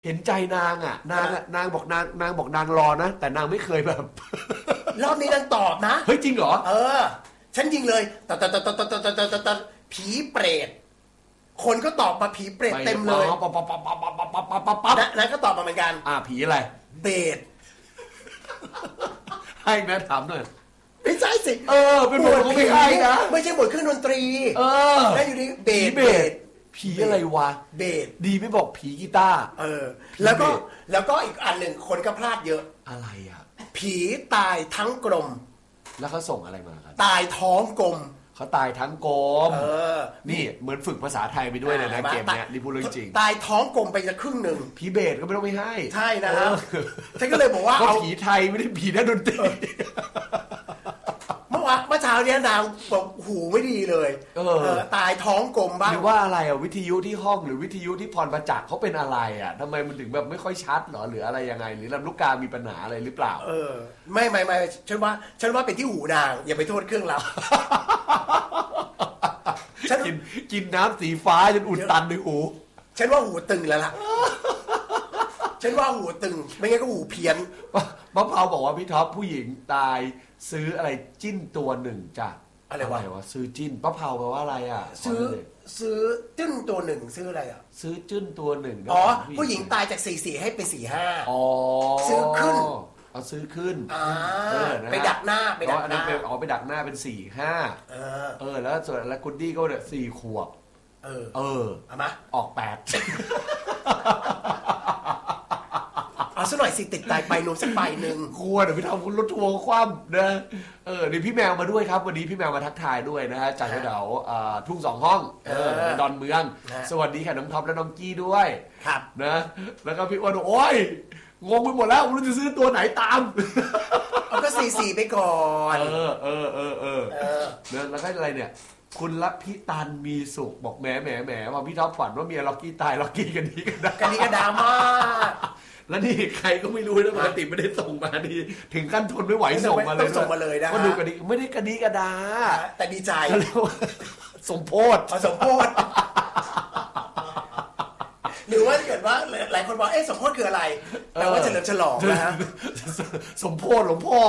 เห็นใจนางอ่ะนางบอกนางบอกนางรอนะแต่นางไม่เคยแบบรอบนี้นางตอบนะเฮ้ยจริงเหรอฉันยิงเลยตผีเปรตคนก็ตอบมาผีเปรตเต็มเลยนางก็ตอบมาเหมือนกันผีอะไรเบสให้แม่ถามหน่อยไม่ใช่สิเป็นบทของไม่ให้นะไม่ใช่บทเครื่องดนตรีได้อยู่ดีเบสผีอะไรวะเบสดีไม่บอกผีกีตาร์แล้วก็อีกอันหนึ่งคนก็พลาดเยอะอะไรอ่ะผีตายทั้งกลมแล้วเขาส่งอะไรมาครับตายท้องกลมเขาตายทั้งกลมนี่เหมือนฝึกภาษาไทยไปด้วยเลยนะเกมเนี้ยนี่พูดเรื่องจริงตายท้องกลมไปจะครึ่งหนึ่งผีเบสก็ไม่ต้องไม่ให้ใช่นะครับฉันก็เลยบอกว่าเอาผีไทยไม่ได้ผีนักดนตรีเมื่อเช้าเนี้ยนางบอกหูไม่ดีเลยตายท้องกลมบ้างหรือว่าอะไรวิทยุที่ห้องหรือวิทยุที่พรประจักษ์เขาเป็นอะไรทำไมมันถึงแบบไม่ค่อยชัดหรอหรืออะไรยังไงหรือลำลูกกามีปัญหาอะไรหรือเปล่าไม่ฉันว่าเป็นที่หูนางอย่าไปโทษเครื่องรับกินน้ำสีฟ้าจนอุดตันในหูฉันว่าหูตึงแล้วล่ะฉันว่าหูตึงไม่งั้นก็หูเพี้ยนมะพร้าวบอกว่าพี่ท็อปผู้หญิงตายซื้ออะไรจิ้นตัวหนึ่งจ้ะอะไรวะซื้อจิ้นมะพร้าวแปลว่าอะไรซื้อจิ้นตัวหนึ่งซื้ออะไรซื้อจิ้นตัวหนึ่งผู้หญิงตายจาก44ให้ไป 45 ซื้อขึ้นเอาซื้อขึ้นไปดักหน้าไปดักหน้าไปดักหน้าเป็น45แล้วส่วนแล้วกุดดี้ก็เนี่ย4 ขวบเอามาออก8 เอาซะหน่อยสิติดใจไปนูสักใบหนึ่งกลัวเดี๋ยวพี่ทำคุณรถทัวร์คว่ำนะเดี๋ยวพี่แมวมาด้วยครับวันนี้พี่แมวมาทักทายด้วยนะฮะจากแถวทุ่ง2 ห้องดอนเมืองสวัสดีค่ะน้องท็อปและน้องกี้ด้วยครับนะแล้วก็พี่อ้วนโอ้ยงงไปหมดแล้วรู้จะซื้อตัวไหนตามเอาก็44ไปก่อนแล้วก็อะไรเนี่ยคุณลับพี่ตันมีสุขบอกแหมพอพี่ท็อปฝันว่าเมียล็อกกี้ตายล็อกกี้กันนี้กันดราม่าแล้วนี่ใครก็ไม่รู้นะปกติไม่ได้ส่งมาดีถึงขั้นทนไม่ไหวส่งมาเลยนะว่าดูกันดีไม่ได้กันนี้กระดาแต่ดีใจสมโพธิหรือว่าเกิดว่าหลายคนบอกสมโพธิคืออะไรแต่ว่าเฉลิมฉลองนะฮะสมโพธิหลวงพ่อ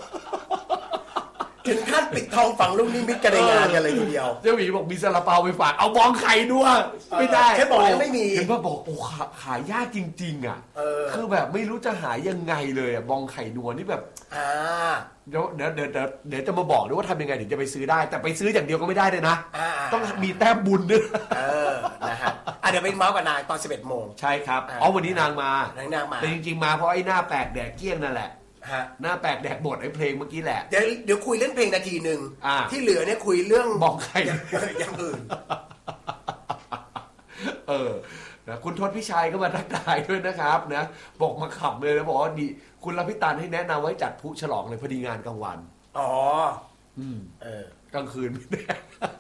ถึงขั้นปิดทองฝังลูกนิมิตกันในงานกันเลยทีเดียวเจ้าหมีบอกมีซาลาเปาไปฝากเอาบองไข่ด้วยไม่ได้แค่บอกยังไม่มีเห็นว่าบอกโอ้ขายยากจริงๆคือแบบไม่รู้จะหายังไงเลยบองไข่นัวนี่แบบเดี๋ยวจะมาบอกด้วยว่าทำยังไงถึงจะไปซื้อได้แต่ไปซื้ออย่างเดียวก็ไม่ได้เลยนะต้องมีแต้มบุญด้วยนะฮะเดี๋ยวไปเมาส์กับนางตอน 11 โมงใช่ครับวันนี้นางมาแต่จริงๆมาเพราะไอ้หน้าแปลกแดกเกี้ยงนั่นแหละหน้าแปลกแดกบทไอ้เพลงเมื่อกี้แหละเดี๋ยวคุยเรื่องเพลงนาทีนึงที่เหลือเนี่ยคุยเรื่องบอกใครอย่างอื่นคุณทศพิชัยก็มาทักทายด้วยนะครับนะบอกมาขับเลยแล้วบอกว่าดีคุณรับพิตานให้แนะนำไว้จัดผู้ฉลองเลยพอดีงานกลางวันกลางคืนไม่ได้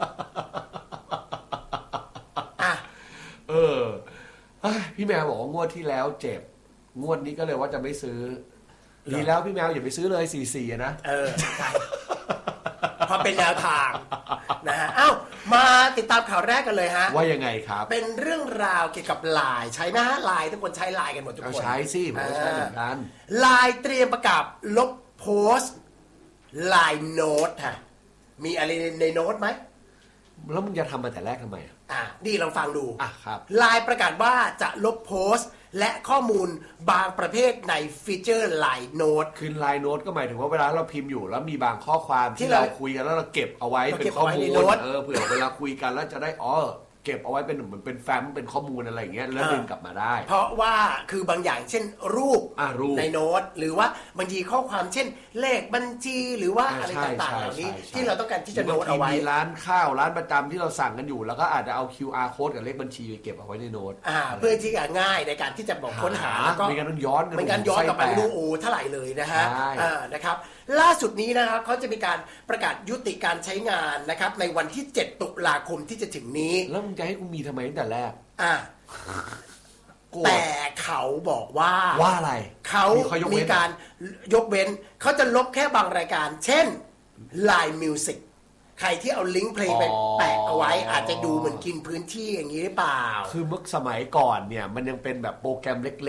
พี่แมวบอกว่างวดที่แล้วเจ็บงวดนี้ก็เลยว่าจะไม่ซื้อดีแล้วพี่แมวอย่าไปซื้อเลย44นะใช่พอเป็นแนวทางนะฮะมาติดตามข่าวแรกกันเลยฮะว่ายังไงครับเป็นเรื่องราวเกี่ยวกับไลน์ใช้ไหมฮะไลน์ทุกคนใช้ไลน์กันหมดทุกคนใช้สิผมก็ใช้เหมือนกันไลน์เตรียมประกาศลบโพสต์ไลน์โน้ตฮะมีอะไรในโน้ตไหมแล้วมึงจะทำมาแต่แรกทำไมนี่ลองฟังดูครับไลน์ประกาศว่าจะลบโพสต์และข้อมูลบางประเภทในฟีเจอร์ไลน์โน้ตคือไลน์โน้ตก็หมายถึงว่าเวลาเราพิมพ์อยู่แล้วมีบางข้อความที่เราคุยกันแล้วเราเก็บเอาไว้เป็นข้อมูลเผื่อเวลาคุยกันแล้วจะได้เก็บเอาไว้เป็นเหมือนเป็นแฟ้มเป็นข้อมูลอะไรอย่างเงี้ยแล้วดึงกลับมาได้เพราะว่าคือบางอย่างเช่นรูปในโน้ตหรือว่าบางทีข้อความเช่นเลขบัญชีหรือว่าอะไรต่างๆเหล่านี้ที่เราต้องการที่จะโน้ตเอาไว้มีร้านข้าวร้านประจำที่เราสั่งกันอยู่แล้วก็อาจจะเอา QR code กับเลขบัญชีไปเก็บเอาไว้ในโน้ตเพื่อที่จะง่ายในการที่จะบอกค้นหาแล้วก็ไม่งั้นต้องย้อนกลับไปดูเท่าไหร่เลยนะฮะนะครับล่าสุดนี้นะครับเขาจะมีการประกาศยุติการใช้งานนะครับในวันที่7 ตุลาคมที่จะถึงนี้แล้วมึงจะให้กูมีทำไมตั้งแต่แรกแต่เขาบอกว่าอะไรเขามีการยกเว้นเขาจะลบแค่บางรายการเช่น Line Music ใครที่เอาลิงก์เพลงไปแปะเอาไว้อาจจะดูเหมือนกินพื้นที่อย่างนี้หรือเปล่าคือเมื่อสมัยก่อนเนี่ยมันยังเป็นแบบโปรแกรมเล็ก